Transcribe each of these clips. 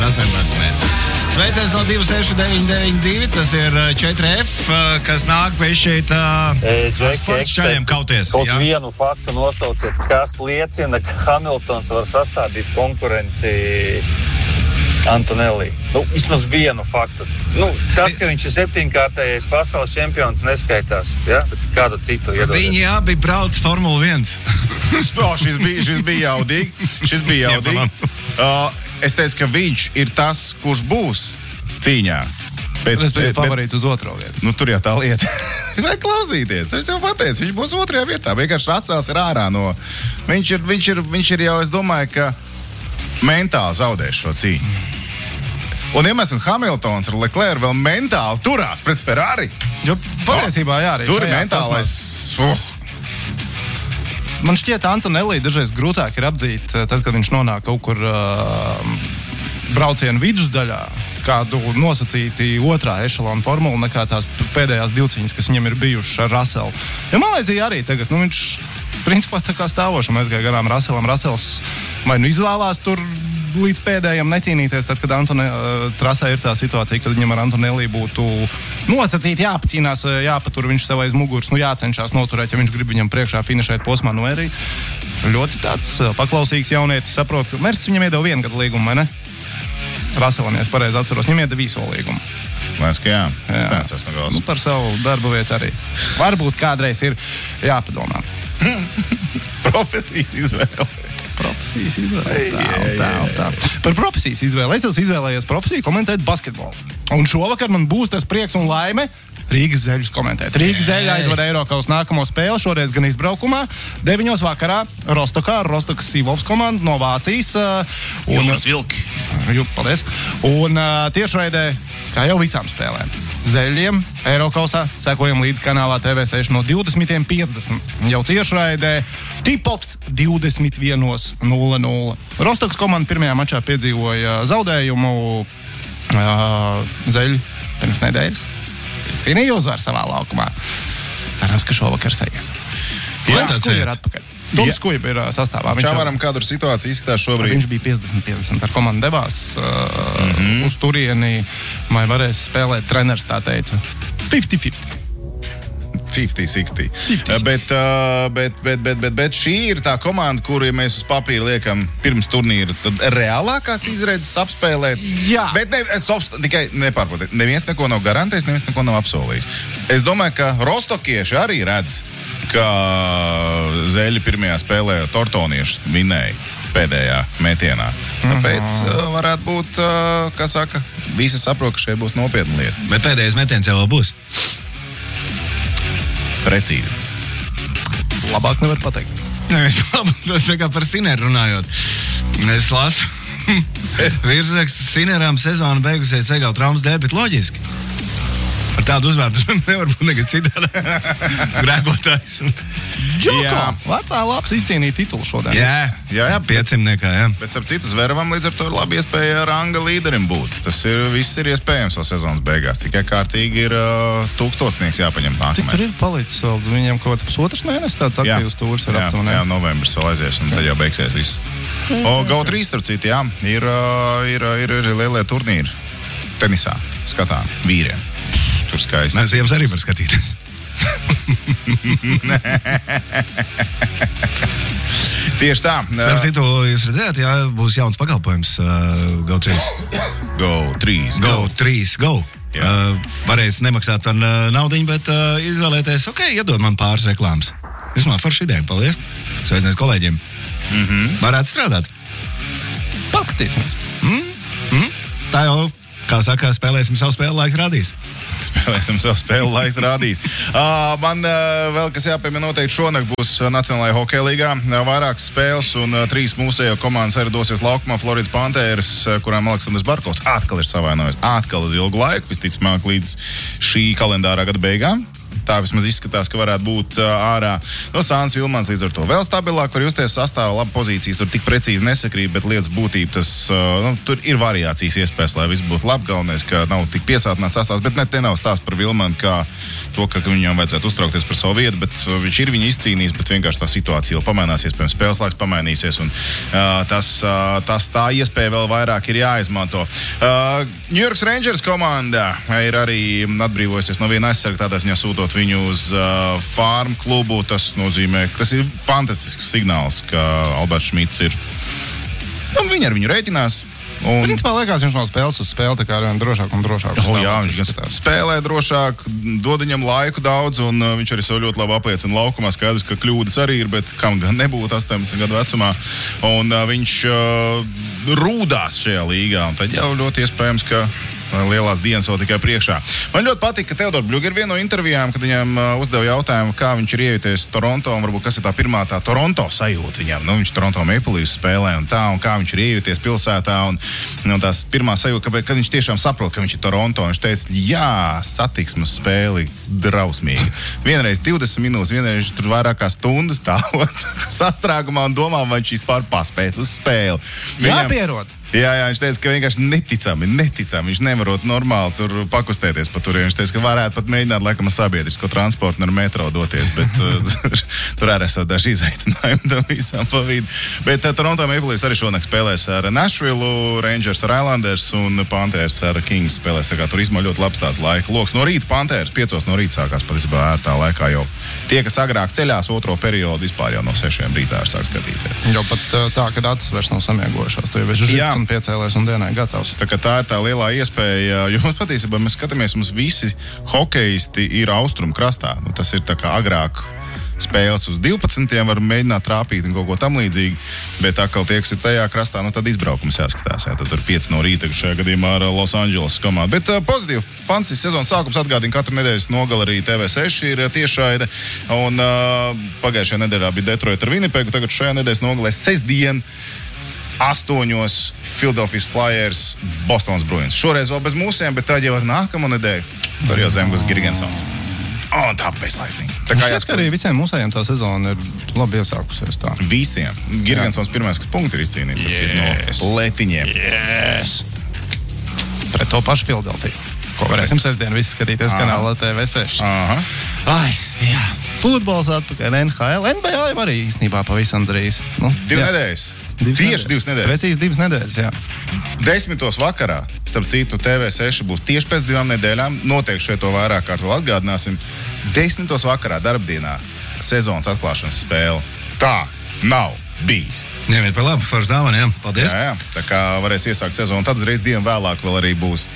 18. Sveiciens no 26992, tas ir 4F, kas nāk pie šeit sportšķaļiem kauties. Kaut vienu faktu nosauciet, kas liecina, ka Hamiltons var sastādīt konkurenci Antonelli. Vismaz vienu faktu. Tas, ka viņš ir 7-kārtējais pasaules čempions, neskaitās. Ja? Kādu citu iedodies. Viņi abi brauc Formula 1. Šis bija jaudīgi. Es teicu, ka viņš ir tas, kurš būs cīņā. Respektīvi favorīts uz otro vietu. Tur jau tā lieta. Vajag klausīties. Viņš jau pateica, viņš būs otrajā vietā. Vienkārši Rasels ir ārā no... Viņš ir jau, es domāju, ka mentāli zaudēs šo cīņu. Un iemēs un Hamiltons ar Leclerc vēl mentāli turās pret Ferrari. Jo patiesībā jā, arī tur ir mentālais... Man šķiet, Antonelli dažreiz grūtāk ir apdzīt, tad, kad viņš nonāk kaut kur braucienu vidusdaļā, kādu nosacīti otrā ešalona formulu nekā tās pēdējās divciņas, kas viņam ir bijušas ar Raselu. Jo Malaizija arī tagad, viņš principā tā kā stāvošam aizgāja garām Raselam. Rasels vai izvēlās tur līdz pēdējiem necīnīties, tad, kad trasē ir tā situācija, kad viņam ar Antonelli būtu nosacīti jāpacīnās, jāpatur viņš sev aiz muguras, jācenšas noturēt, ja viņš grib viņam priekšā finišēt posmā, arī ļoti tāds paklausīgs jaunietis, saprot, ka Mercedes viņam iedeva 1 gadu līgumu, vai ne? Raselam, ja es pareizi atceros, viņam iedeva visu līgumu. Mēs, ka jā. Stāstos no galvas. Par savu darbu vietu arī. Varbūt kādreiz ir jāpadomā. Profesijas izvēle. Tā. Par profesijas izvēli. Es esmu izvēlējies profesiju komentēt basketbolu. Un šovakar man būs tas prieks un laime Rīgas Zeļus komentēt. Rīgas Zeļa aizvada Eirokaus nākamo spēli, šoreiz gan izbraukumā. 9 vakarā Rostokā, Rostokas Sīvovs komanda no Vācijas. Jūras vilki. Paldies. Un tiešraidē, kā jau visām spēlēm, Zeļiem Eirokausā sekojam līdz kanālā TV6 no 20:50. Jau tiešraidē Tipops 21:00. Rostokas komanda pirmajā mačā piedzīvoja zaudējumu Zeļu pirms nedēļas. Es cīnīju uzvaru savā laukumā. Cerams, ka šovakar sējies. Toms Kuja ir atpakaļ. Toms Kuja ir sastāvā. Čavaram kādu situāciju izskatās šobrīd? Viņš bija 50-50 ar komandu devās uz turieni, vai varēs spēlēt treneris, tā teica. 50-50. 50-60. Bet šī ir tā komanda, kuru, ja mēs uz papīra liekam pirms turnīra, tad reālākās izredzes apspēlēt. Jā. Bet tikai nepārprotiet. Neviens neko nav garantējis, neviens neko nav apsolījis. Es domāju, ka rostokieši arī redz, ka Zeļi pirmajā spēlē tortoniešus vinēja pēdējā metienā. Tāpēc varētu būt, kā saka, visi saprot, ka šeit būs nopietna lieta. Bet pēdējais metiens jau būs. Precīzi. Labāk nevar pateikt. Tas kā par Sineru runājot. Es lasu. Virsraksts Sineram sezona beigusies Egala traumas dēļ, bet loģiski. Ar tādu uzvārdu nevar būt nekad citādi. Grēkotājs. Džoko! Vecā labs izcīnīja titulu šodien. Jā, 500, jā. Bet starp citu Zveravam līdz ar to ir labi iespēja ranga līderim būt. Viss ir iespējams vēl sezonas beigās. Tikai kārtīgi ir 1000 jāpaņem nākamais. Cik tur ir palicis vēl? Viņam kaut kāds pusotrs mēnesis tāds aktīvs tūrs ir aptuveni. Jā, novembris vēl aizies un tad jau beigsies viss. GO3 starp citu, jā, ir lielie turnīri tenisā, skatām, vīriem. Tur skaisti. Mēs jums arī var skatīties. Tieši tā. Starp citu, jūs redzējāt, jā, būs jauns pakalpojums GO3. GO3. Varēs nemaksāt par naudiņu, bet izvēlēties, iedod man pāris reklāmas. Jūs man forši ideja, paldies. Sveicinies kolēģiem. Varētu strādāt. Paskatīsimies. Tā jau, kā saka, spēlēsim savu spēli, laiks rādīs. Man vēl, kas jāpiemina noteikti šonakt būs Nacionālajā hokeja līgā vairākas spēles un 3 mūsējo komandas arī dosies laukumā. Floridas Panthers, kurām Aleksandrs Barkovs atkal ir savainojis. Atkal uz ilgu laiku, visticamāk līdz šī kalendārā gada beigām. Tā vismaz izskatās, ka varētu būt ārā. No Sāns Vilmans līdz ar to vēl stabilāk var justies sastāvā, laba pozīcijas, tur tik precīzi nesakrīt, bet lietas būtība tas, tur ir variācijas iespējas, lai viss būtu labi. Galvenais, ka nav tik piesātināts sastāvs, bet te nav stāsts par Vilmanu, kā to, ka viņam vajadzētu uztraukties par savu vietu, bet viņš ir viņu izcīnījis, bet vienkārši tā situācija vēl pamainās, iespējams, spēles laiks pamainīsies, un tas tā iespēja vēl vairāk ir jāizmanto. New York Rangers komanda ir arī atbrīvojusies no viena aizsarga, tādā ziņā sūtot viņu uz farm klubu. Tas nozīmē, ka tas ir fantastisks signāls, ka Alberts Šmits ir. Viņi ar viņu rēķinās. Principā liekas, viņš no spēles uz spēli tā kā arvien drošāk un drošāk. Viņš spēlē drošāk, dod viņam laiku daudz, un viņš arī sev ļoti labi apliecina laukumā. Skaidrs, ka kļūdas arī ir, bet kam gan nebūtu 18 gadu vecumā. Un viņš rūdās šajā līgā, un tad jau ļoti iespējams, ka lielās dienas vēl tikai priekšā. Man ļoti patīk, ka Teodor Bļuga ir viena no intervijām, kad viņam uzdeva jautājumu, kā viņš ir iejuties Toronto, un varbūt kas ir tā pirmā tā Toronto sajūta viņam. Viņš Toronto Maple Leafs spēlē un tā, un kā viņš ir iejuties pilsētā, un tās pirmā sajūta, kad viņš tiešām saprot, ka viņš ir Toronto, un viņš teica, jā, satiksmes spēli drausmīgi. Vienreiz 20 minūtes, vienreiz tur vairāk kā stundu stāvot sastrēgumā un domā, vai viņš vispār paspēs uz spēli. Jāpierod. Jā, viņš teica, ka vienkārši neticami. Viņš nevarot normāli tur pakustēties pa turien. Viņš teica, ka varētu pat mēģināt laikam ar sabiedrisko transportu un ar metro doties, bet tur arī esot daži izaicinājumi tam visam pa vidu. Bet Toronto Maple Leafs arī šonakt spēlēs ar Nashville, Rangers ar Islanders un Panthers ar Kings spēlēs. Tā kā tur izmā ļoti labs tās laika loks. No rīta Panthers 5 no rīta sākās patiesībā ērtā laikā jau. Tie, kas agrāk ceļās otro periodu, vispār jau no 6 rītā sāk skatīties. Jau pat tā, kad acis vairs nav samiegojušās. Tu jau esi žits un piecēlies un dienai gatavs. Tā ir tā lielā iespēja, jo patiesībā mēs skatāmies, mums visi hokeisti ir austrumu krastā. Tas ir tā kā agrāk spēles uz 12, var mēģināt trāpīt un kaut ko tam līdzīgi, bet atkal tie, kas ir tajā krastā, tad izbraukums jāskatās. Tad tur 5 no rīta, šajā gadījumā ar Los Angeles komandu. Bet pozitīvi, fantastisks sezonas sākums atgādina katru nedēļas nogali arī TV6 ir tiešraide, un pagājušajā nedēļā bija Detroit ar Winnipegu, tagad šajā nedēļas nogalē sestdien 8 Philadelphia Flyers, Bostonas Bruins. Šoreiz vēl bez mūsiem, bet tad jau ar nākamo nedēļu. Tur jau Zemgus Girgensons. Un tā bez Lightning. Tā kā jāskatās, ka arī visiem mūsējiem tā sezona ir labi iesākusies tā. Visiem. Girgensons pirmais, kas punktu ir izcīnījis no letiņiem. Yes. Pret to pašu Philadelphia. Ko varēsim sestdien visi skatīties kanālā TV6. Ai, jā. Futbols atpakaļ, NHL, NBA arī īstenībā pavisam drīz. 2 nedēļas. Tieši 2 nedēļas. Precīzi 2 nedēļas, jā. 10 vakarā, starp citu, TV6 būs tieši pēc 2 nedēļām. Noteikti šeit to vairāk kārt vēl atgādināsim. 10 vakarā darbdienā sezonas atklāšanas spēle. Tā nav bijis. Ņemiet par labu, forši dāvana, jā. Paldies. Jā. Tā kā varēs iesākt sezonu. Tad uzreiz dienu vēlāk vēl arī būs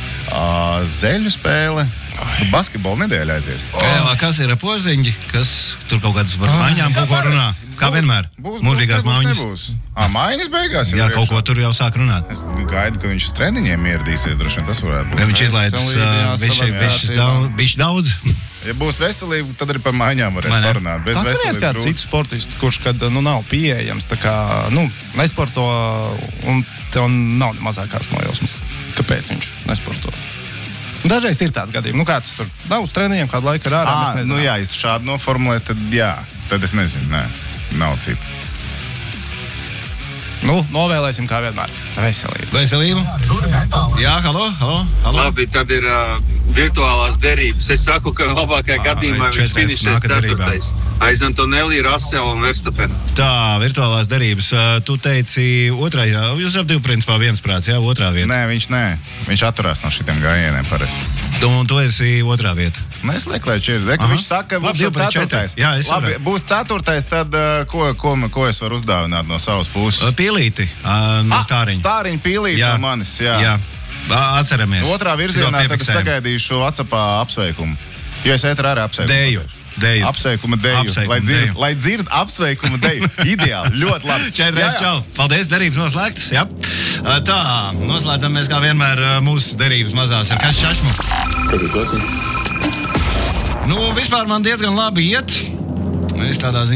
zeļu spēle. Basketbola nedēļa aizies. Kas ir poziņģi? Kas tur kaut kādas par maiņām kaut ko runā? Kā vienmēr. Mūžīgās mājiņas. Mājiņas beigās? Jā, kaut ko tur jau sāk runāt. Es gaidu, ka viņš uz treniņiem ieradīsies. Droši vien tas varētu būt. Viņš izlaicis bišķi daudz. Ja būs veselība, tad arī par mājiņām varēs parunāt. Bez veselības kādu citu sportistu, kurš kad nav pieejams, tā kā, nesporto un tev nav mazākās nojausmas. Kāpēc viņš nesporto? Dažreiz ir tādi gadījumi. Kāds tur daudz treniņiem, kādu laiku ir ārā, mēs nezinām. Ja šādi noformulē, tad jā. Tad es nezinu, nav citu. Novēlēsim kā vienmēr. Veselību. Jā, halo. Labi, tad ir virtuālās derības. Es saku, ka labākajā gadījumā viņš finišēs 4. Aiz Antonelli, Russell un Verstappen. Tā, virtuālās derības. Tu teici otrajā, jūs ap divu principā viensprāts, jā, otrā vieta. Nē, viņš nē. Viņš atturās no šitiem gājieniem parasti. Un tu esi otrā vieta. Es lieku, lai ir. Viņš saka, ka būs 4. Jā, labi, būs 4. Tad ko es varu uzdāvināt no savas puses? Pīlīti no Stāriņa. Stāriņa pīlīti no manis, jā. Atceramies. Otrā virzienā tad es sagaidīšu WhatsAppā apsveikumu. Jo es ētru arī apsveikumu. Deju. Apsveikuma deju. Lai dzird apsveikuma deju. Ideāli, ļoti labi. 4 čau. Paldies, derības noslēgtas. Jā. Tā, noslēdzam mēs kā vienmēr mūsu derības mazās. Kas šašmu? Kas es esmu? Vispār man diezgan labi iet. Es tādā ziņā